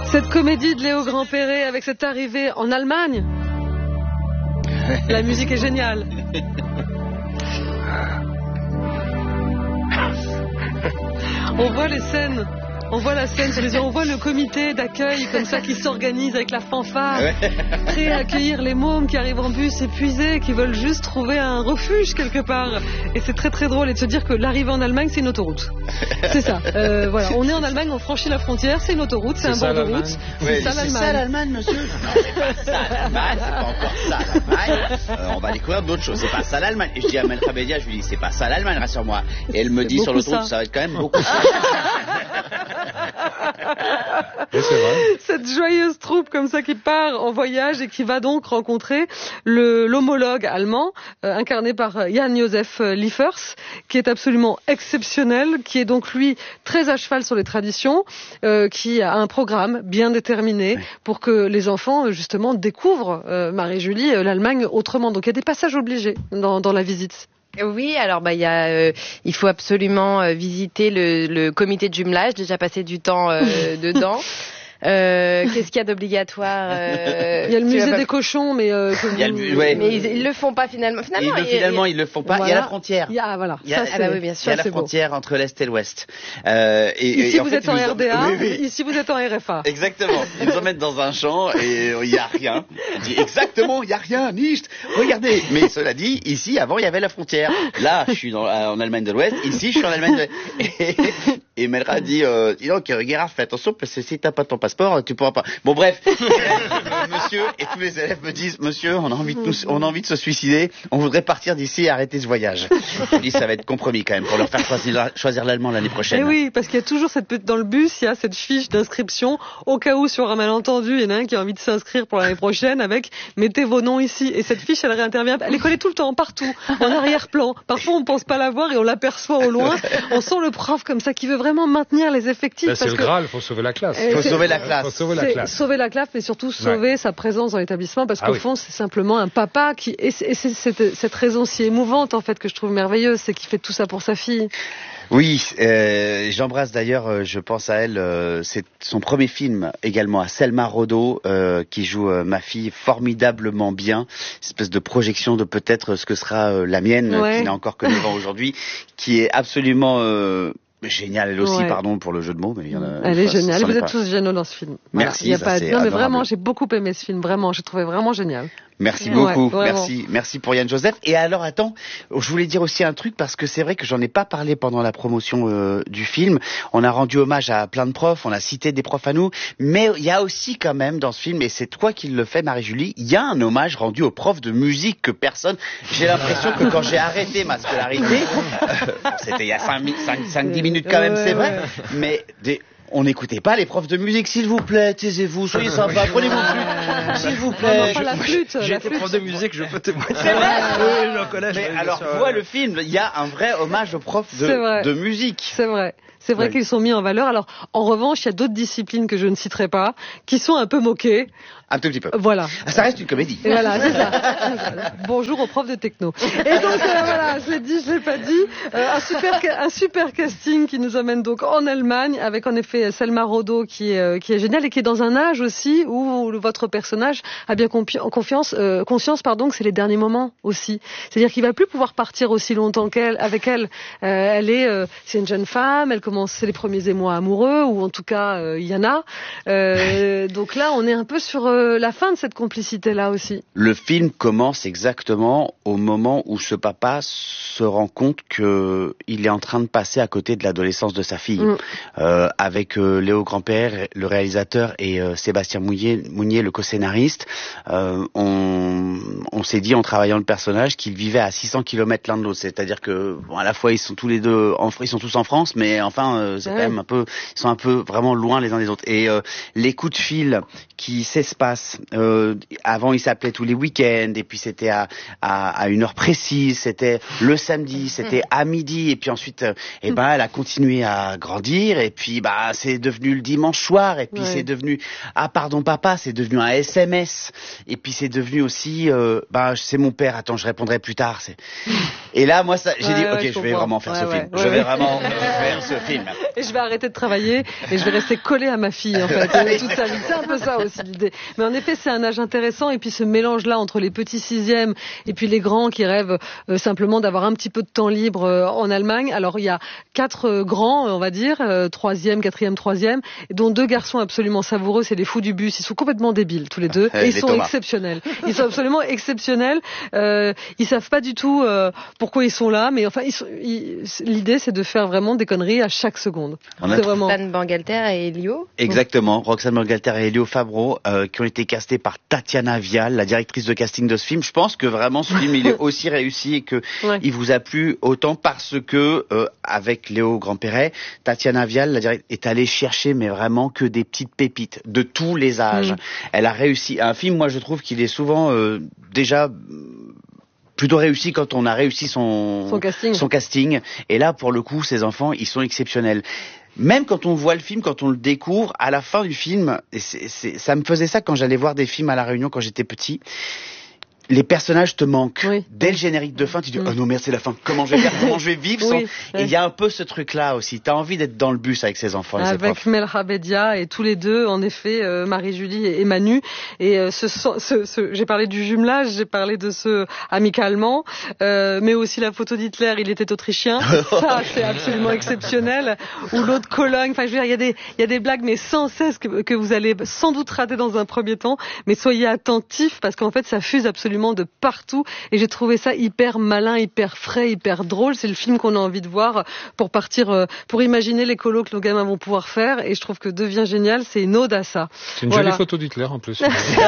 Cette comédie de Léo Grand-Perret avec cette arrivée en Allemagne. La musique est géniale. On voit les scènes. On voit la scène, on voit le comité d'accueil comme ça qui s'organise avec la fanfare, prêt à accueillir les mômes qui arrivent en bus épuisés, qui veulent juste trouver un refuge quelque part. Et c'est très très drôle et de se dire que l'arrivée en Allemagne c'est une autoroute. C'est ça. Voilà, on est en Allemagne, on franchit la frontière, c'est une autoroute, c'est un bord de route. C'est ça l'Allemagne. C'est ça l'Allemagne, monsieur. Non, c'est pas ça l'Allemagne, c'est pas encore ça l'Allemagne. On va découvrir d'autres choses. C'est pas ça l'Allemagne. Et je dis à Mel Khabedia, je lui dis c'est pas ça l'Allemagne, rassure-moi. Et elle me dit sur l'autoroute ça va être quand même beaucoup ça. Et c'est vrai. Cette joyeuse troupe comme ça qui part en voyage et qui va donc rencontrer l'homologue allemand incarné par Jan-Josef Liefers, qui est absolument exceptionnel, qui est donc lui très à cheval sur les traditions, qui a un programme bien déterminé pour que les enfants justement découvrent Marie-Julie l'Allemagne autrement. Donc il y a des passages obligés dans la visite. Oui, alors il faut absolument visiter le comité de jumelage, déjà passer du temps dedans. Qu'est-ce qu'il y a d'obligatoire Il y a le musée des cochons, mais mais ils le font pas finalement. Finalement, ils le font pas. Voilà. Il y a la frontière. Il y a voilà. Il y a, oui, bien sûr, il y a la frontière entre l'est et l'ouest. Ici vous êtes en RDA, ici vous êtes en RFA. Exactement. Ils nous emmènent dans un champ et il y a rien. On dit exactement, il y a rien, nicht. Regardez. Mais cela dit, ici avant il y avait la frontière. Là, je suis en Allemagne de l'Ouest. Ici, je suis en Allemagne de l'Est. Et Melra dit, dis donc, Guérard, fais attention parce que si t'as pas ton passeport, tu pourras pas. Bon bref, monsieur et tous les élèves me disent, monsieur, on a envie de se suicider, on voudrait partir d'ici et arrêter ce voyage. Je dis, ça va être compromis quand même pour leur faire choisir l'allemand l'année prochaine. Et oui, parce qu'il y a toujours dans le bus, il y a cette fiche d'inscription au cas où sur un malentendu, il y en a un qui a envie de s'inscrire pour l'année prochaine avec mettez vos noms ici. Et cette fiche, elle réintervient, elle est collée tout le temps, partout, en arrière-plan. Parfois, on ne pense pas la voir et on l'aperçoit au loin. On sent le prof comme ça qui veut vraiment maintenir les effectifs. C'est le Graal, il faut sauver la classe. Il faut sauver la classe. Sauver la classe, mais surtout sauver sa présence dans l'établissement, parce qu'au fond, c'est simplement un papa qui... Et c'est cette raison si émouvante, en fait, que je trouve merveilleuse, c'est qu'il fait tout ça pour sa fille. Oui, j'embrasse d'ailleurs, je pense à elle, c'est son premier film également, à Selma Rodo, qui joue ma fille formidablement bien, une espèce de projection de peut-être ce que sera la mienne, qui n'a encore que 9 ans aujourd'hui, qui est absolument... génial, elle aussi, pardon pour le jeu de mots, mais il y en a. Elle est géniale, vous êtes tous géniaux dans ce film. Merci. Voilà. Non, mais vraiment, j'ai beaucoup aimé ce film, vraiment, j'ai trouvé vraiment génial. Merci beaucoup, merci pour Yann Joseph. Et alors attends, je voulais dire aussi un truc parce que c'est vrai que j'en ai pas parlé pendant la promotion du film. On a rendu hommage à plein de profs, on a cité des profs à nous, mais il y a aussi quand même dans ce film, et c'est toi qui le fais Marie-Julie, il y a un hommage rendu aux profs de musique que personne. J'ai l'impression que quand j'ai arrêté ma scolarité, c'était il y a 5-10 minutes quand même, c'est vrai, mais on n'écoutait pas les profs de musique, s'il vous plaît, taisez-vous, soyez sympa, prenez vos flûtes, s'il vous plaît. J'étais prof de musique, je peux témoigner. C'est vrai. Oui, collège. Mais alors, vois le film, il y a un vrai hommage aux profs de musique. C'est vrai. C'est vrai qu'ils sont mis en valeur. Alors, en revanche, il y a d'autres disciplines que je ne citerai pas, qui sont un peu moquées. Un tout petit peu. Voilà. Ça reste une comédie. Et voilà, c'est ça. Bonjour aux profs de techno. Et donc, voilà, je l'ai dit, je l'ai pas dit. Un super casting qui nous emmène donc en Allemagne, avec en effet Selma Rodo qui est géniale et qui est dans un âge aussi où votre personnage a bien conscience, que c'est les derniers moments aussi. C'est-à-dire qu'il va plus pouvoir partir aussi longtemps avec elle. C'est une jeune femme, c'est les premiers émois amoureux, ou en tout cas, il y en a. Donc là, on est un peu sur la fin de cette complicité-là aussi. Le film commence exactement au moment où ce papa se rend compte qu'il est en train de passer à côté de l'adolescence de sa fille. Avec Léo Grand-Perret, le réalisateur, et Sébastien Mounier, le co-scénariste, on s'est dit en travaillant le personnage qu'ils vivaient à 600 km l'un de l'autre. C'est-à-dire que, à la fois, ils sont tous les deux, ils sont tous en France, mais enfin, c'est quand même ils sont un peu vraiment loin les uns des autres. Et les coups de fil qui s'espacent, avant ils s'appelaient tous les week-ends, et puis c'était à une heure précise, c'était le samedi, c'était à midi, et puis ensuite, elle a continué à grandir, et puis c'est devenu le dimanche soir, et puis c'est devenu ah pardon papa, c'est devenu un SMS, et puis c'est devenu aussi c'est mon père, attends je répondrai plus tard. Et là moi j'ai dit ok je vais vraiment faire ce film, je vais vraiment faire ce film. Et je vais arrêter de travailler et je vais rester collé à ma fille en fait toute sa vie. C'est un peu ça aussi l'idée. Mais en effet c'est un âge intéressant, et puis ce mélange là entre les petits sixièmes et puis les grands qui rêvent simplement d'avoir un petit peu de temps libre en Allemagne. Alors il y a 4 grands, on va dire, 3e, 4e, 3e, dont 2 garçons absolument savoureux, c'est les fous du bus. Ils sont complètement débiles tous les deux, et ils sont exceptionnels. Ils sont absolument exceptionnels. Ils savent pas du tout pourquoi ils sont là, mais enfin l'idée c'est de faire vraiment des conneries à chaque seconde. C'est vraiment Roxane Bangalter et Elio. Exactement, Roxane Bangalter et Elio Fabreau qui ont été castés par Tatiana Vial, la directrice de casting de ce film. Je pense que vraiment ce film il est aussi réussi et que il vous a plu autant parce que avec Léo Grandperret, Tatiana Vial est allée chercher mais vraiment que des petites pépites de tous les âges. Elle a réussi un film, moi je trouve qu'il est souvent déjà plutôt réussi quand on a réussi son casting. Et là pour le coup ces enfants ils sont exceptionnels. Même quand on voit le film, quand on le découvre, à la fin du film, ça me faisait ça quand j'allais voir des films à La Réunion quand j'étais petit. Les personnages te manquent. Dès le générique de fin, tu dis oh non merde c'est la fin. Comment je vais faire, comment je vais vivre sans... Et il y a un peu ce truc là aussi. T'as envie d'être dans le bus avec ces enfants. Avec Melha Bedia et tous les deux, en effet, Marie-Julie et Manu. Et j'ai parlé du jumelage, j'ai parlé de ce amicalement, mais aussi la photo d'Hitler, il était autrichien. Ça c'est absolument exceptionnel. Ou l'autre Cologne. Enfin je veux dire, il y a des blagues mais sans cesse que vous allez sans doute rater dans un premier temps. Mais soyez attentifs parce qu'en fait ça fuse absolument de partout, et j'ai trouvé ça hyper malin, hyper frais, hyper drôle. C'est le film qu'on a envie de voir pour partir, pour imaginer les colos que nos gamins vont pouvoir faire, et je trouve que Devient génial, c'est une ode à ça. C'est une jolie photo d'Hitler en plus.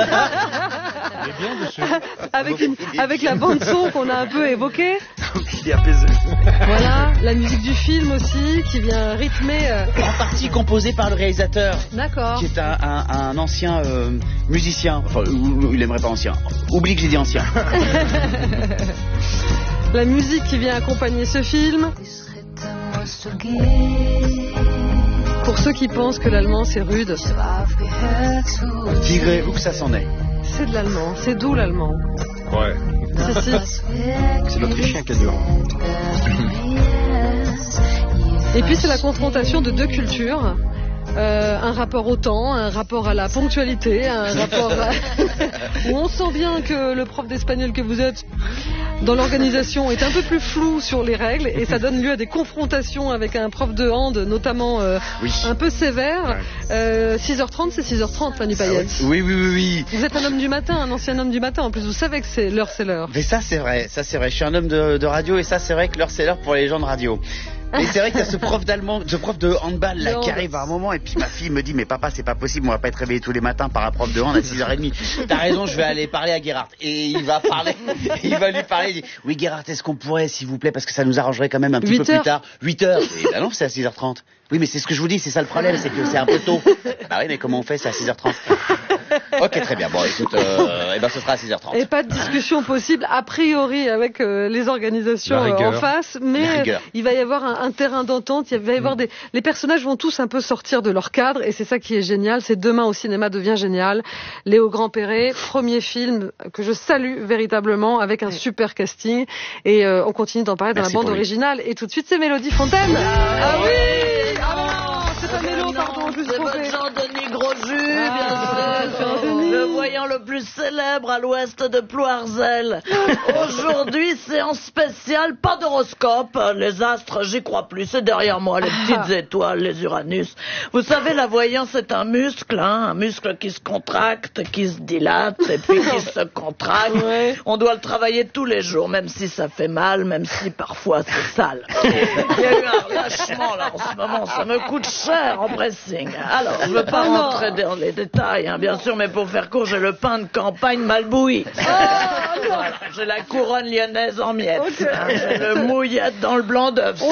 Avec la bande son qu'on a un peu évoquée. Voilà, la musique du film aussi qui vient rythmer. En partie composée par le réalisateur. D'accord. Qui est un ancien musicien. Enfin, il aimerait pas ancien. Oublie que j'ai dit ancien. La musique qui vient accompagner ce film. Pour ceux qui pensent que l'allemand c'est rude. Figurez-vous que ça s'en est. C'est de l'allemand, c'est doux l'allemand. Ouais. C'est l'autrichien qui est dur. Et puis c'est la confrontation de 2 cultures. Un rapport au temps, un rapport à la ponctualité, un rapport où on sent bien que le prof d'espagnol que vous êtes dans l'organisation est un peu plus flou sur les règles, et ça donne lieu à des confrontations avec un prof de hand notamment un peu sévère. 6h30 c'est 6h30 Fanny Payette. Oui. Vous êtes un homme du matin, un ancien homme du matin en plus, vous savez que c'est l'heure. Mais ça c'est vrai, je suis un homme de radio, et ça c'est vrai que l'heure c'est l'heure pour les gens de radio. Et c'est vrai qu'il y a ce prof de handball là qui arrive à un moment, et puis ma fille me dit mais papa c'est pas possible, on va pas être réveillé tous les matins par un prof de hand à 6h30. T'as raison, je vais aller parler à Gerhard. Et il va lui parler, il dit oui Gerhard, est-ce qu'on pourrait s'il vous plaît, parce que ça nous arrangerait quand même un petit peu plus tard. 8h. Et bah non, c'est à 6h30. Oui mais c'est ce que je vous dis, c'est ça le problème, c'est que c'est un peu tôt. Bah oui mais comment on fait, c'est à 6h30. Ok très bien, bon écoute, ce sera à 6h30. Et pas de discussion possible a priori avec les organisations en face, mais il va y avoir un terrain d'entente, il va y avoir les personnages vont tous un peu sortir de leur cadre, et c'est ça qui est génial. C'est Demain au cinéma devient génial. Léo Grandperret, premier film que je salue véritablement, avec un super casting, et on continue d'en parler dans la bande originale. Et tout de suite c'est Mélodie Fontaine. Ah oui, c'est un Mélo, pardon, je suis trompée. Jean-Denis Grosjean, bien sûr. Le voyant le plus célèbre à l'ouest de Ploirzel. Aujourd'hui, séance spéciale, pas d'horoscope. Les astres, j'y crois plus, c'est derrière moi, les petites étoiles, les Uranus. Vous savez, la voyance, c'est un muscle, un muscle qui se contracte, qui se dilate, et puis qui se contracte. On doit le travailler tous les jours, même si ça fait mal, même si parfois c'est sale. Il y a eu un relâchement, là, en ce moment, ça me coûte cher en pressing. Alors, je veux pas rentrer dans les détails, bien sûr, mais pour faire court, j'ai le pain de campagne mal bouilli. Voilà, j'ai la couronne lyonnaise en miettes. J'ai le mouillette dans le blanc d'œuf. Si vous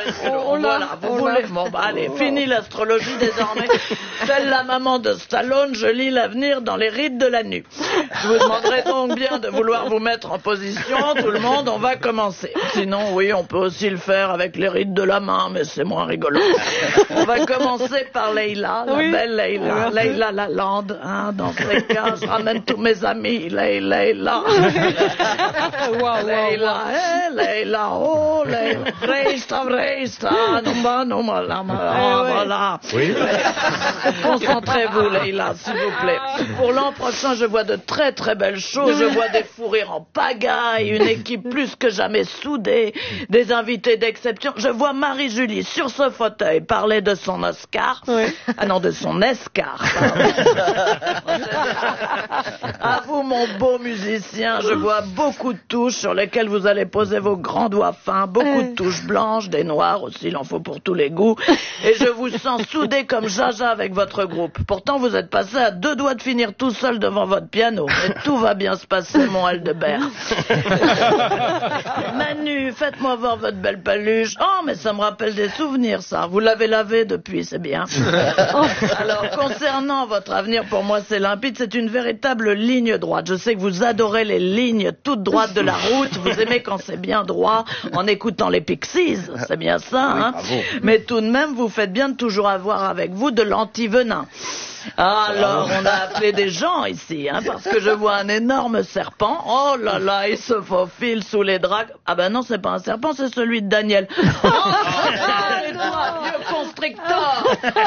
voulez. Bon, allez, fini l'astrologie désormais. Telle la maman de Stallone, je lis l'avenir dans les rides de la nuit. Je vous demanderai donc bien de vouloir vous mettre en position. Tout le monde, on va commencer. Sinon, oui, on peut aussi le faire avec les rides de la main, mais c'est moins rigolo. On va commencer par Leïla, la belle Leïla. Leïla Lalande, hein, dans ces cas, je ramène tous mes amis. Leïla. Leïla, Leïla, oh, Leïla. Vreista, voilà. Oui. Concentrez-vous, Leïla, s'il vous plaît. Pour l'an prochain, je vois de très très belles choses. Je vois des fous rires en pagaille, une équipe plus que jamais soudée, des invités d'exception. Je vois Marie-Julie sur ce fauteuil parler de son Oscar. Oui. Ah non, de son escar. À vous, mon beau musicien, je vois beaucoup de touches sur lesquelles vous allez poser vos grands doigts fins, beaucoup de touches blanches, des noires aussi, il en faut pour tous les goûts. Et je vous sens soudé comme Jaja avec votre groupe. Pourtant, vous êtes passé à 2 doigts de finir tout seul devant votre piano. Mais tout va bien se passer, mon Aldebert. Manu, faites-moi voir votre belle paluche. Oh, mais ça me rappelle des souvenirs, ça. Vous l'avez lavé depuis, c'est bien. Alors, concernant votre avenir, pour moi, c'est limpide. C'est une véritable ligne droite. Je sais que vous adorez les lignes toutes droites de la route. Vous aimez quand c'est bien droit, en écoutant les Pixies. C'est bien ça, hein? Oui, mais tout de même, vous faites bien de toujours avoir avec vous de l'antivenin. Alors, on a appelé des gens ici, hein, parce que je vois un énorme serpent. Oh là là, il se faufile sous les draps. Ah ben non, c'est pas un serpent, c'est celui de Daniel. Oh, et toi, vieux constrictor.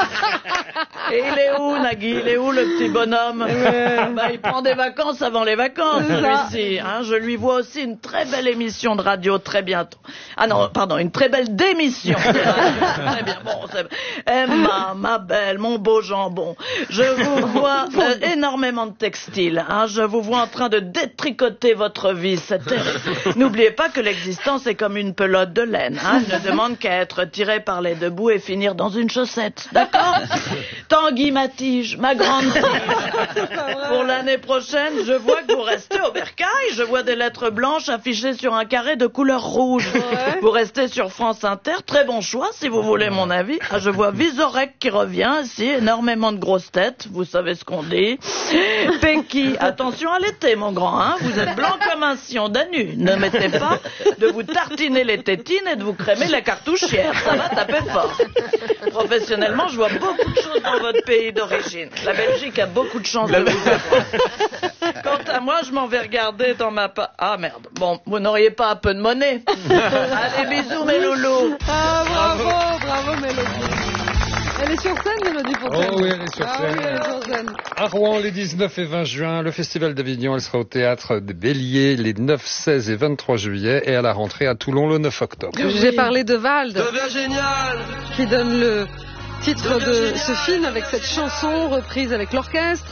Et il est où, Nagui? Il est où, le petit bonhomme? Bah, il prend des vacances avant les vacances, celui-ci. Hein. Je lui vois aussi une très belle émission de radio très bientôt. Ah non, pardon, une très belle démission. Très bien, bon, c'est... Emma, ma belle, mon beau jambon. Je vous vois énormément de textiles. Hein. Je vous vois en train de détricoter votre vie. C'est terrible. N'oubliez pas que l'existence est comme une pelote de laine. Hein. Elle ne demande qu'à être tirée par les 2 bouts et finir dans une chaussette. D'accord? Tanguy Matige, ma grande tige. Pour l'année prochaine, je vois que vous restez au bercail. Je vois des lettres blanches affichées sur un carré de couleur rouge. Ouais. Vous restez sur France Inter. Très bon choix, si vous voulez mon avis. Ah, je vois Vizorek qui revient ici. Énormément de grosses têtes. Vous savez ce qu'on dit. Pecky, attention à l'été, mon grand. Hein. Vous êtes blanc comme un sillon d'anu. Ne mettez pas de vous tartiner les tétines et de vous crémer la cartouchière. Ça va taper fort. Professionnellement, je vois beaucoup de choses dans votre pays d'origine. La Belgique a beaucoup de chance de vous avoir. Quant à moi, je m'en vais regarder dans ma... Ah merde. Bon, vous n'auriez pas un peu de monnaie? Allez, bisous, mes loulous. Ah, bravo, Mélodie. Elle est sur scène, Mélodie Fontaine? Oh oui, elle est sur scène. Oui, elle est sur scène. À Rouen, les 19 et 20 juin, le Festival d'Avignon, elle sera au Théâtre des Béliers les 9, 16 et 23 juillet et à la rentrée à Toulon le 9 octobre. J'ai parlé de Vald, qui donne le titre de ce film avec cette chanson reprise avec l'orchestre.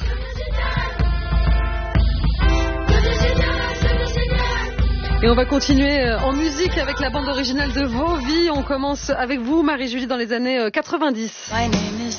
Et on va continuer en musique avec la bande originale de Vos Vies. On commence avec vous, Marie-Julie, dans les années 90. My name is